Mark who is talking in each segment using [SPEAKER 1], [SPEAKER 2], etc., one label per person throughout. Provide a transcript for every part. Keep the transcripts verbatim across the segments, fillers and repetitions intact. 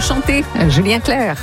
[SPEAKER 1] Enchanté, Julien Clerc.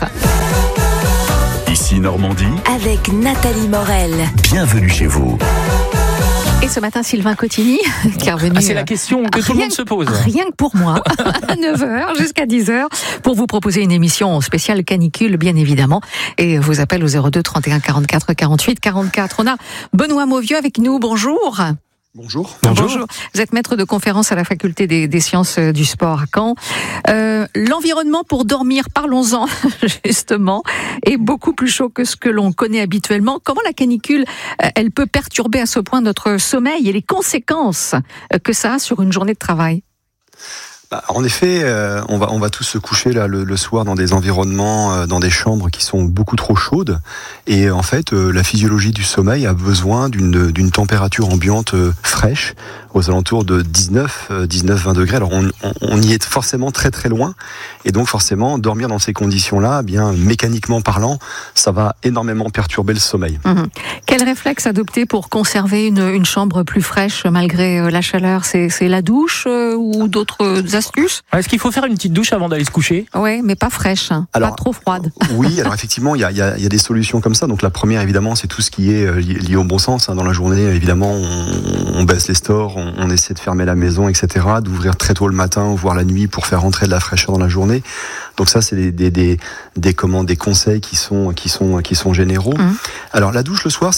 [SPEAKER 2] Ici Normandie,
[SPEAKER 3] avec Nathalie Morel.
[SPEAKER 2] Bienvenue chez vous.
[SPEAKER 1] Et ce matin, Sylvain Cotigny, qui est revenu...
[SPEAKER 4] Ah, c'est la question que tout le monde se pose.
[SPEAKER 1] Rien que pour moi, à neuf heures jusqu'à dix heures, pour vous proposer une émission spéciale canicule, bien évidemment. Et vous appelle au zéro deux trente et un quarante-quatre quarante-huit quarante-quatre. On a Benoît Mauvieux avec nous. Bonjour.
[SPEAKER 5] Bonjour.
[SPEAKER 1] Bonjour. Bonjour. Vous êtes maître de conférence à la faculté des, des sciences du sport à Caen. Euh, l'environnement pour dormir, parlons-en justement, est beaucoup plus chaud que ce que l'on connaît habituellement. Comment la canicule, elle peut perturber à ce point notre sommeil et les conséquences que ça a sur une journée de travail ?
[SPEAKER 5] Bah, en effet, euh, on va on va tous se coucher là le, le soir dans des environnements, euh, dans des chambres qui sont beaucoup trop chaudes. Et en fait, euh, la physiologie du sommeil a besoin d'une d'une température ambiante euh, fraîche, aux alentours de dix-neuf, vingt degrés. Alors on, on, on y est forcément très très loin. Et donc forcément, dormir dans ces conditions-là, eh bien mécaniquement parlant, ça va énormément perturber le sommeil.
[SPEAKER 1] Mmh. Quel réflexe adopter pour conserver une, une chambre plus fraîche malgré la chaleur ? C'est, c'est la douche euh, ou d'autres astuces ?
[SPEAKER 4] Est-ce qu'il faut faire une petite douche avant d'aller se coucher ?
[SPEAKER 1] Oui, mais pas fraîche, hein, alors, pas trop froide.
[SPEAKER 5] Oui, alors effectivement, il y a, y, a, y a des solutions comme ça. Donc la première, évidemment, c'est tout ce qui est lié au bon sens. Dans la journée, évidemment, on, on baisse les stores, on, on essaie de fermer la maison, et cetera, d'ouvrir très tôt le matin, voire la nuit, pour faire rentrer de la fraîcheur dans la journée. Donc ça, c'est des des des des, comment, des conseils qui sont qui sont qui sont généraux. Mmh. Alors la douche le soir,